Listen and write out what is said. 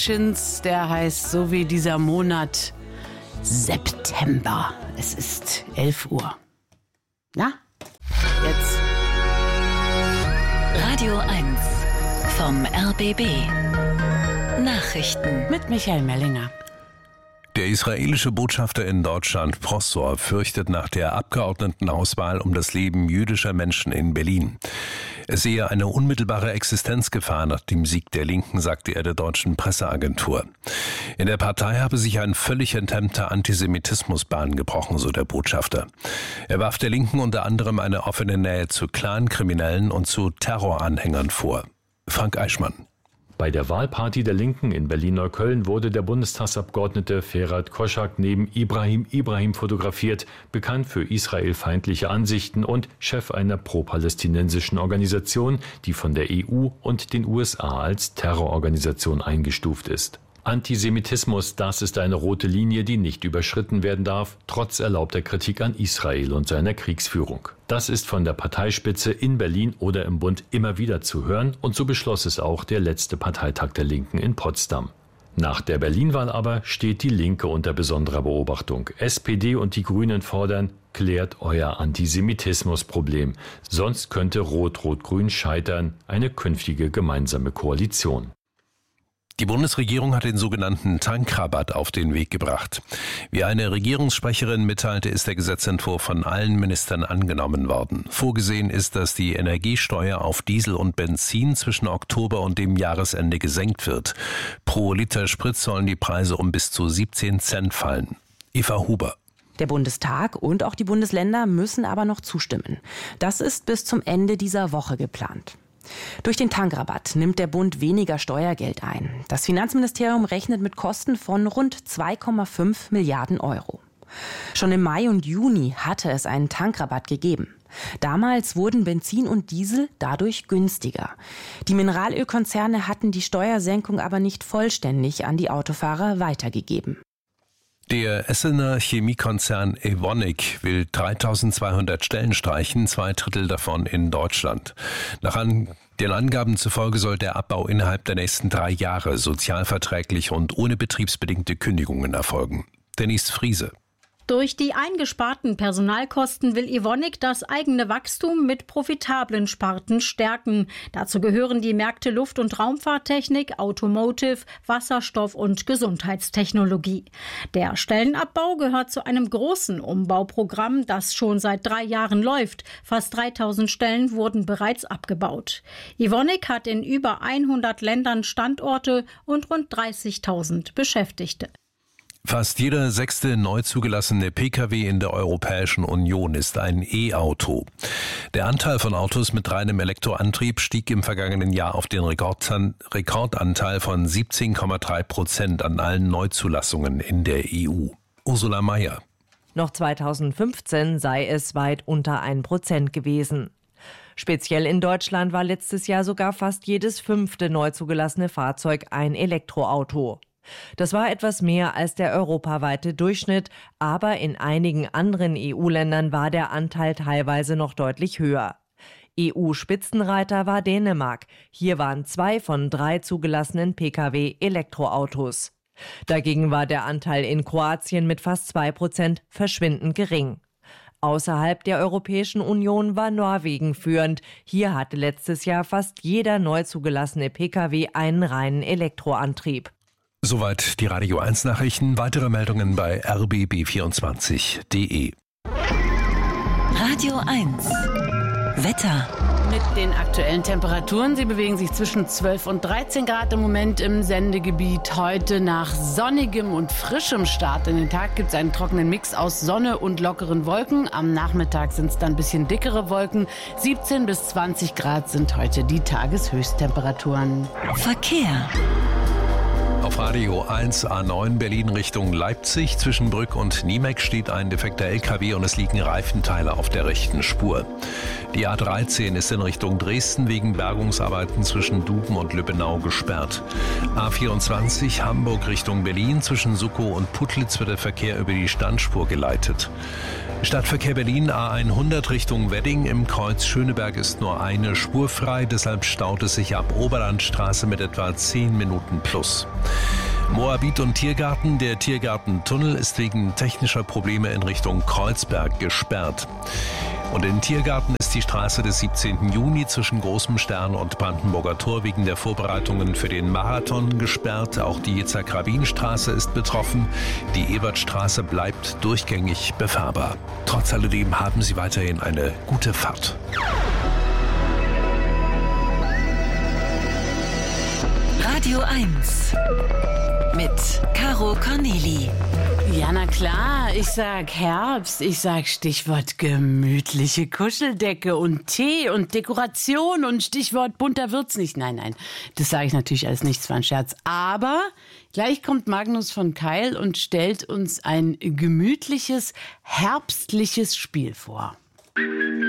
Der heißt so wie dieser Monat September. Es ist 11 Uhr. Na, jetzt. Radio 1 vom RBB. Nachrichten Mit Michael Mellinger. Der israelische Botschafter in Deutschland, Prosor, fürchtet nach der Abgeordnetenauswahl um das Leben jüdischer Menschen in Berlin. Es sehe eine unmittelbare Existenzgefahr nach dem Sieg der Linken, sagte er der deutschen Presseagentur. In der Partei habe sich ein völlig enthemmter Antisemitismus Bahn gebrochen, so der Botschafter. Er warf der Linken unter anderem eine offene Nähe zu Clankriminellen und zu Terroranhängern vor. Frank Eichmann. Bei der Wahlparty der Linken in Berlin-Neukölln wurde der Bundestagsabgeordnete Ferhat Koschak neben Ibrahim fotografiert, bekannt für israelfeindliche Ansichten und Chef einer pro-palästinensischen Organisation, die von der EU und den USA als Terrororganisation eingestuft ist. Antisemitismus, das ist eine rote Linie, die nicht überschritten werden darf, trotz erlaubter Kritik an Israel und seiner Kriegsführung. Das ist von der Parteispitze in Berlin oder im Bund immer wieder zu hören und so beschloss es auch der letzte Parteitag der Linken in Potsdam. Nach der Berlin-Wahl aber steht die Linke unter besonderer Beobachtung. SPD und die Grünen fordern, klärt euer Antisemitismusproblem, sonst könnte Rot-Rot-Grün scheitern, eine künftige gemeinsame Koalition. Die Bundesregierung hat den sogenannten Tankrabatt auf den Weg gebracht. Wie eine Regierungssprecherin mitteilte, ist der Gesetzentwurf von allen Ministern angenommen worden. Vorgesehen ist, dass die Energiesteuer auf Diesel und Benzin zwischen Oktober und dem Jahresende gesenkt wird. Pro Liter Sprit sollen die Preise um bis zu 17 Cent fallen. Eva Huber. Der Bundestag und auch die Bundesländer müssen aber noch zustimmen. Das ist bis zum Ende dieser Woche geplant. Durch den Tankrabatt nimmt der Bund weniger Steuergeld ein. Das Finanzministerium rechnet mit Kosten von rund 2,5 Milliarden Euro. Schon im Mai und Juni hatte es einen Tankrabatt gegeben. Damals wurden Benzin und Diesel dadurch günstiger. Die Mineralölkonzerne hatten die Steuersenkung aber nicht vollständig an die Autofahrer weitergegeben. Der Essener Chemiekonzern Evonik will 3.200 Stellen streichen, 2/3 davon in Deutschland. Nach den Angaben zufolge soll der Abbau innerhalb der nächsten 3 Jahre sozialverträglich und ohne betriebsbedingte Kündigungen erfolgen. Dennis Friese. Durch die eingesparten Personalkosten will Evonik das eigene Wachstum mit profitablen Sparten stärken. Dazu gehören die Märkte Luft- und Raumfahrttechnik, Automotive, Wasserstoff und Gesundheitstechnologie. Der Stellenabbau gehört zu einem großen Umbauprogramm, das schon seit 3 Jahren läuft. Fast 3.000 Stellen wurden bereits abgebaut. Evonik hat in über 100 Ländern Standorte und rund 30.000 Beschäftigte. Fast jeder 6. neu zugelassene Pkw in der Europäischen Union ist ein E-Auto. Der Anteil von Autos mit reinem Elektroantrieb stieg im vergangenen Jahr auf den Rekordanteil von 17,3% an allen Neuzulassungen in der EU. Ursula Mayer. Noch 2015 sei es weit unter 1% gewesen. Speziell in Deutschland war letztes Jahr sogar fast jedes 5. neu zugelassene Fahrzeug ein Elektroauto. Das war etwas mehr als der europaweite Durchschnitt, aber in einigen anderen EU-Ländern war der Anteil teilweise noch deutlich höher. EU-Spitzenreiter war Dänemark. Hier waren 2 von 3 zugelassenen Pkw Elektroautos. Dagegen war der Anteil in Kroatien mit fast 2% verschwindend gering. Außerhalb der Europäischen Union war Norwegen führend. Hier hatte letztes Jahr fast jeder neu zugelassene Pkw einen reinen Elektroantrieb. Soweit die Radio 1 Nachrichten. Weitere Meldungen bei rbb24.de. Radio 1 Wetter. Mit den aktuellen Temperaturen. Sie bewegen sich zwischen 12 und 13 Grad im Moment im Sendegebiet. Heute nach sonnigem und frischem Start in den Tag gibt es einen trockenen Mix aus Sonne und lockeren Wolken. Am Nachmittag sind es dann ein bisschen dickere Wolken. 17 bis 20 Grad sind heute die Tageshöchsttemperaturen. Verkehr. Auf Radio 1 A9 Berlin Richtung Leipzig. Zwischen Brück und Niemek steht ein defekter LKW und es liegen Reifenteile auf der rechten Spur. Die A13 ist in Richtung Dresden wegen Bergungsarbeiten zwischen Duben und Lübbenau gesperrt. A24 Hamburg Richtung Berlin. Zwischen Suckow und Putlitz wird der Verkehr über die Standspur geleitet. Stadtverkehr Berlin A100 Richtung Wedding. Im Kreuz Schöneberg ist nur eine Spur frei, deshalb staut es sich ab Oberlandstraße mit etwa 10 Minuten plus. Moabit und Tiergarten. Der Tiergartentunnel ist wegen technischer Probleme in Richtung Kreuzberg gesperrt. Und in Tiergarten ist die Straße des 17. Juni zwischen Großem Stern und Brandenburger Tor wegen der Vorbereitungen für den Marathon gesperrt. Auch die Yitzhak-Rabin-Straße ist betroffen. Die Ebertstraße bleibt durchgängig befahrbar. Trotz alledem haben Sie weiterhin eine gute Fahrt. Radio 1 mit Caro Corneli. Ja, na klar, ich sag Herbst, ich sag Stichwort gemütliche Kuscheldecke und Tee und Dekoration und Stichwort bunter wird's nicht. Nein, das sage ich natürlich als nichts für einen Scherz. Aber gleich kommt Magnus von Keil und stellt uns ein gemütliches, herbstliches Spiel vor.